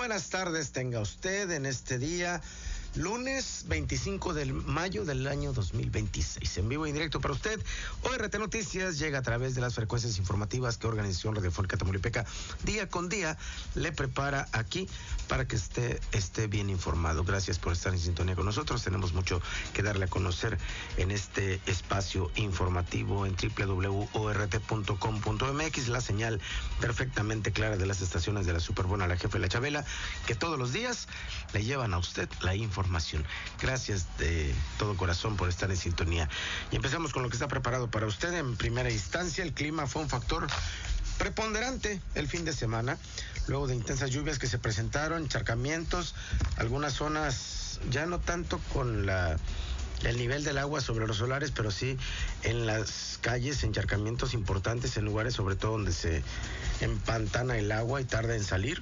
buenas tardes tenga usted en este día, lunes 25 de mayo del año 2026. En vivo y en directo para usted, ORT Noticias llega a través de las frecuencias informativas que Organización Radiofónica Tamaulipeca día con día le prepara aquí para que esté bien informado. Gracias por estar en sintonía con nosotros. Tenemos mucho que darle a conocer en este espacio informativo en www.ort.com.mx, la señal perfectamente clara de las estaciones de la Superbuena, La Jefa y La Chabela, que todos los días le llevan a usted la información. Gracias de todo corazón por estar en sintonía. Y empezamos con lo que está preparado para usted. En primera instancia, el clima fue un factor preponderante el fin de semana, luego de intensas lluvias que se presentaron, encharcamientos, algunas zonas ya no tanto con el nivel del agua sobre los solares, pero sí en las calles, encharcamientos importantes en lugares sobre todo donde se empantana el agua y tarda en salir.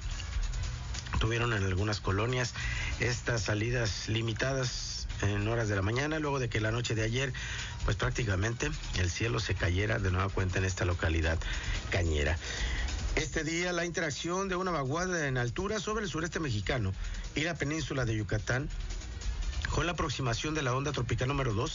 Tuvieron en algunas colonias estas salidas limitadas en horas de la mañana, luego de que la noche de ayer, pues prácticamente el cielo se cayera de nueva cuenta en esta localidad cañera. Este día la interacción de una vaguada en altura sobre el sureste mexicano y la península de Yucatán, con la aproximación de la onda tropical número 2,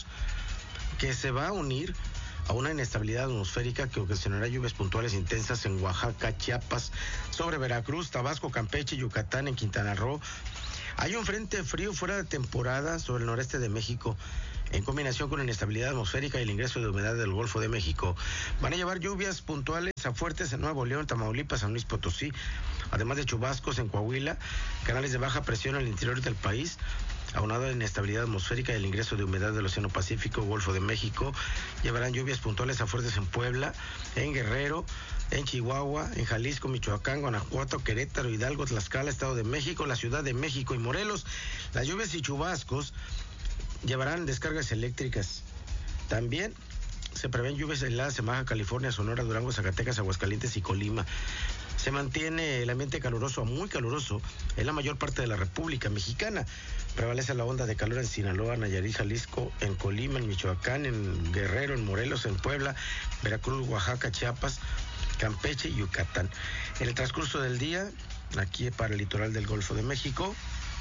que se va a unir a una inestabilidad atmosférica que ocasionará lluvias puntuales intensas en Oaxaca, Chiapas, sobre Veracruz, Tabasco, Campeche, Yucatán, en Quintana Roo. Hay un frente frío fuera de temporada sobre el noreste de México, en combinación con la inestabilidad atmosférica y el ingreso de humedad del Golfo de México. Van a llevar lluvias puntuales a fuertes en Nuevo León, Tamaulipas, San Luis Potosí, además de chubascos en Coahuila, canales de baja presión en el interior del país, aunado a la inestabilidad atmosférica y el ingreso de humedad del Océano Pacífico, Golfo de México. Llevarán lluvias puntuales a fuertes en Puebla, en Guerrero, en Chihuahua, en Jalisco, Michoacán, Guanajuato, Querétaro, Hidalgo, Tlaxcala, Estado de México, la Ciudad de México y Morelos. Las lluvias y chubascos llevarán descargas eléctricas. También se prevén lluvias aisladas en Baja California, Sonora, Durango, Zacatecas, Aguascalientes y Colima. Se mantiene el ambiente caluroso a muy caluroso en la mayor parte de la República Mexicana. Prevalece la onda de calor en Sinaloa, Nayarit, Jalisco, en Colima, en Michoacán, en Guerrero, en Morelos, en Puebla, Veracruz, Oaxaca, Chiapas, Campeche y Yucatán. En el transcurso del día, aquí para el litoral del Golfo de México,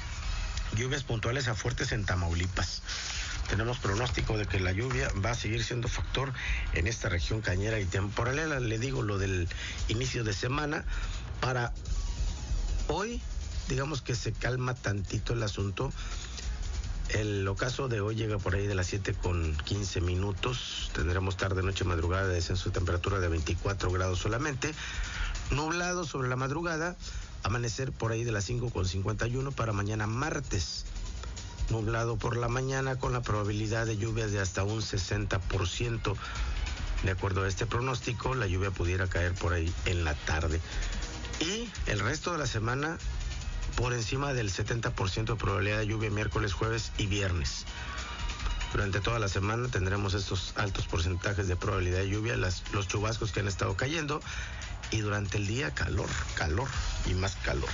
lluvias puntuales a fuertes en Tamaulipas. Tenemos pronóstico de que la lluvia va a seguir siendo factor en esta región cañera y temporalera. Le digo lo del inicio de semana. Para hoy, digamos que se calma tantito el asunto. El ocaso de hoy llega por ahí de las 7:15. Tendremos tarde, noche, madrugada de descenso de temperatura de 24 grados solamente. Nublado sobre la madrugada. Amanecer por ahí de las 5:51 para mañana martes. Nublado por la mañana con la probabilidad de lluvias de hasta un 60%. De acuerdo a este pronóstico, la lluvia pudiera caer por ahí en la tarde. Y el resto de la semana por encima del 70% de probabilidad de lluvia miércoles, jueves y viernes. Durante toda la semana tendremos estos altos porcentajes de probabilidad de lluvia, los chubascos que han estado cayendo, y durante el día calor y más calor.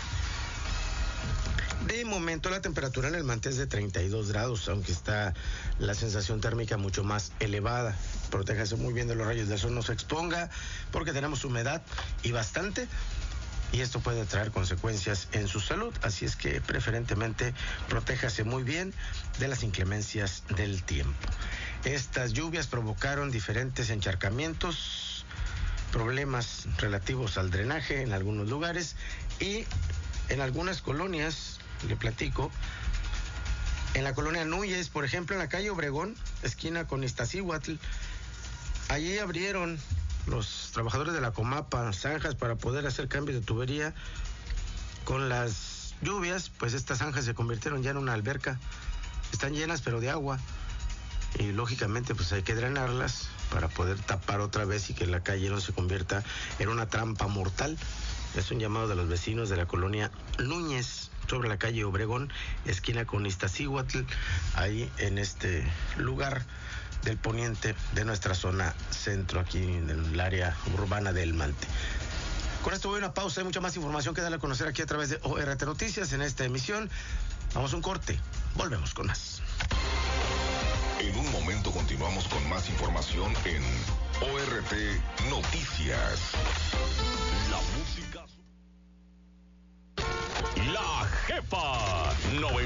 De momento la temperatura en el Mante es de 32 grados, aunque está la sensación térmica mucho más elevada. Protéjase muy bien de los rayos del sol, no se exponga porque tenemos humedad y bastante, y esto puede traer consecuencias en su salud, así es que preferentemente protéjase muy bien de las inclemencias del tiempo. Estas lluvias provocaron diferentes encharcamientos, problemas relativos al drenaje en algunos lugares y en algunas colonias. Le platico, en la colonia Núñez, por ejemplo, en la calle Obregón, esquina con Iztaccíhuatl, allí abrieron los trabajadores de la Comapa zanjas para poder hacer cambios de tubería. Con las lluvias, pues estas zanjas se convirtieron ya en una alberca, están llenas pero de agua, y lógicamente pues hay que drenarlas para poder tapar otra vez y que la calle no se convierta en una trampa mortal. Es un llamado de los vecinos de la colonia Núñez, sobre la calle Obregón, esquina con Iztaccíhuatl, ahí en este lugar del poniente de nuestra zona centro, aquí en el área urbana del Mante. Con esto voy a una pausa, hay mucha más información que darle a conocer aquí a través de ORT Noticias en esta emisión. Vamos a un corte, volvemos con más. En un momento continuamos con más información en ORT Noticias. La música. La Jefa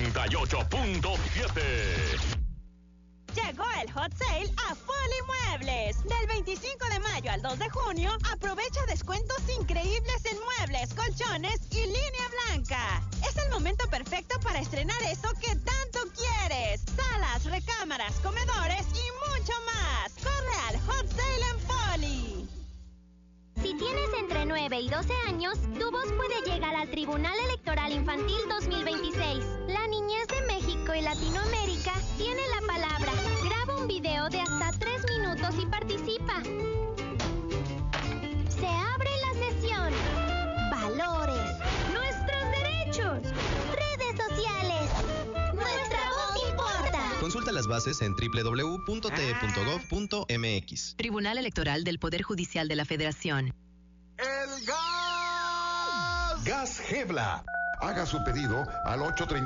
98.7. Llegó el Hot Sale a Foli Muebles. Del 25 de mayo al 2 de junio, aprovecha descuentos increíbles en muebles, colchones y línea blanca. Es el momento perfecto para estrenar eso que tanto quieres. Salas, recámaras, comedores y mucho más. Corre al Hot Sale en Foli. Si tienes entre 9 y 12 años, tu voz puede llegar al Tribunal Electoral Infantil 2026. La niñez de México y Latinoamérica tiene la palabra. Graba un video de hasta 3 minutos y participa. Se abre la sesión. Valores. Nuestros derechos. Redes sociales. Nuestra voz importa. Consulta las bases en www.te.gov.mx. Tribunal Electoral del Poder Judicial de la Federación. ¡El gas! Gas Gebla. Haga su pedido al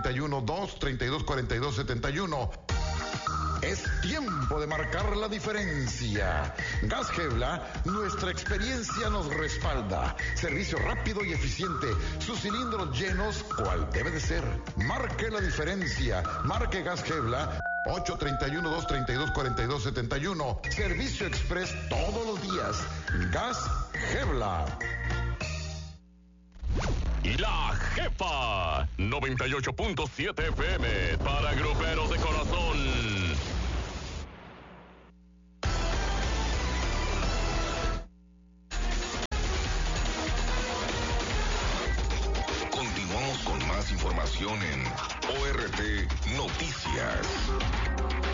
831-232-4271. Es tiempo de marcar la diferencia. Gas Gebla, nuestra experiencia nos respalda. Servicio rápido y eficiente. Sus cilindros llenos, cual debe de ser. Marque la diferencia. Marque Gas Gebla. 831-232-4271. Servicio express todos los días. Gas Gebla. La Jefa 98.7 FM para gruperos de corazón. Continuamos con más información en ORT Noticias.